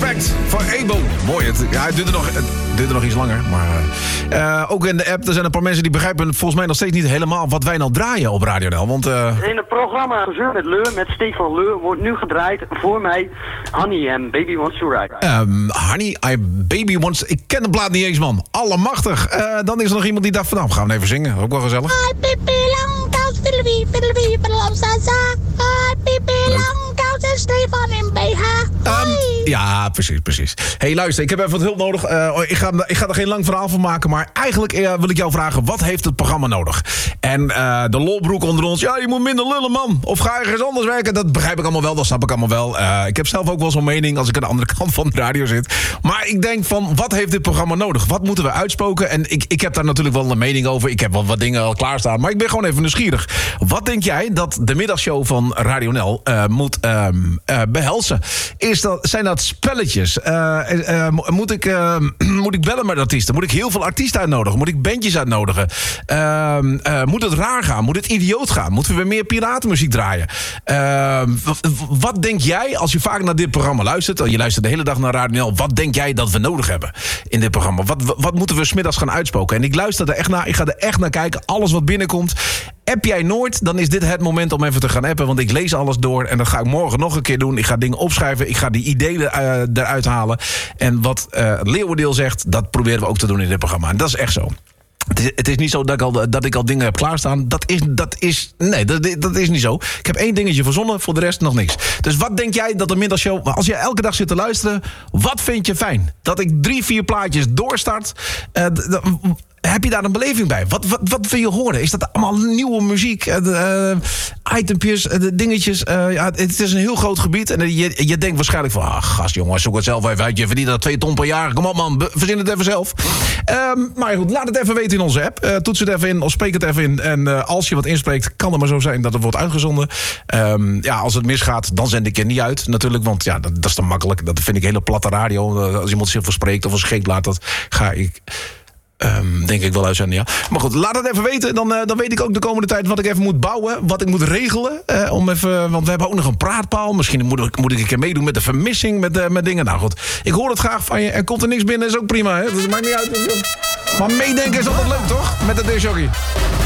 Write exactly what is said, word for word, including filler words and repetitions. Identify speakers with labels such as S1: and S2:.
S1: Respect voor Abel. Mooi, het, ja, het duurde nog, het duurde nog iets langer. Maar uh, ook in de app, er zijn een paar mensen die begrijpen volgens mij nog steeds niet helemaal wat wij nou draaien op Radio Nel. Want, uh...
S2: in het programma Gezeur met Leur, met Stefan Leur, wordt nu gedraaid voor mij Honey en Baby Wants to Ride.
S1: Um, honey, I Baby Wants... Ik ken de plaat niet eens, man. Allemachtig. Uh, dan is er nog iemand die dacht van, nou, gaan we even zingen. Ook wel gezellig.
S3: Hi, pipi, lang, koud, fiddlewee, fiddlewee, fiddlewee, sa. Hi, pipi, lang, koud en Stefan in B H.
S1: Um, ja, precies, precies. Hé, hey, luister, ik heb even wat hulp nodig. Uh, ik, ga, ik ga er geen lang verhaal van maken, maar eigenlijk uh, wil ik jou vragen, wat heeft het programma nodig? En uh, de lolbroek onder ons, ja, je moet minder lullen, man. Of ga ergens anders werken, dat begrijp ik allemaal wel, dat snap ik allemaal wel. Uh, ik heb zelf ook wel zo'n mening als ik aan de andere kant van de radio zit. Maar ik denk van, wat heeft dit programma nodig? Wat moeten we uitspoken? En ik, ik heb daar natuurlijk wel een mening over. Ik heb wel wat dingen al klaarstaan, maar ik ben gewoon even nieuwsgierig. Wat denk jij dat de middagshow van Radio Nel uh, moet uh, uh, behelzen? Is dat, zijn dat spelletjes? Uh, uh, moet, ik, uh, moet ik bellen met artiesten? Moet ik heel veel artiesten uitnodigen? Moet ik bandjes uitnodigen? Uh, uh, moet het raar gaan? Moet het idioot gaan? Moeten we weer meer piratenmuziek draaien? Uh, wat, wat denk jij als je vaak naar dit programma luistert? Je luistert de hele dag naar Radio Nel. Wat denk jij dat we nodig hebben in dit programma? Wat, wat moeten we 's middags gaan uitspoken? En ik luister er echt naar. Ik ga er echt naar kijken. Alles wat binnenkomt. App jij nooit, dan is dit het moment om even te gaan appen. Want ik lees alles door en dat ga ik morgen nog een keer doen. Ik ga dingen opschrijven, ik ga die ideeën uh, eruit halen. En wat uh, Leeuwendeel zegt, dat proberen we ook te doen in dit programma. En dat is echt zo. Het is, het is niet zo dat ik, al, dat ik al dingen heb klaarstaan. Dat is, dat is, nee, dat, dat is niet zo. Ik heb één dingetje verzonnen, voor de rest nog niks. Dus wat denk jij dat de middagshow... Als je elke dag zit te luisteren, wat vind je fijn? Dat ik drie, vier plaatjes doorstart... Uh, d- d- heb je daar een beleving bij? Wat, wat, wat wil je horen? Is dat allemaal nieuwe muziek? Uh, itempjes, uh, dingetjes? Uh, ja, het is een heel groot gebied. En uh, je, je denkt waarschijnlijk van... Ah, gast jongen, zoek het zelf even uit. Je verdient dat twee ton per jaar. Kom op man, verzin het even zelf. Um, maar goed, laat het even weten in onze app. Uh, toets het even in of spreek het even in. En uh, als je wat inspreekt, kan het maar zo zijn dat het wordt uitgezonden. Um, ja, als het misgaat, dan zend ik je niet uit natuurlijk. Want ja, dat, dat is te makkelijk. Dat vind ik hele platte radio. Uh, als iemand zich verspreekt of een scheet laat, dat ga ik... Um, denk ik wel uitzenden, ja. Maar goed, laat het even weten. Dan, uh, dan weet ik ook de komende tijd wat ik even moet bouwen. Wat ik moet regelen. Uh, om even, want we hebben ook nog een praatpaal. Misschien moet ik, moet ik een keer meedoen met de vermissing. Met, uh, met dingen. Nou goed, ik hoor het graag van je. Er komt er niks binnen, is ook prima. Hè? Dus het maakt niet uit. Maar meedenken is altijd leuk, toch? Met de discjockey.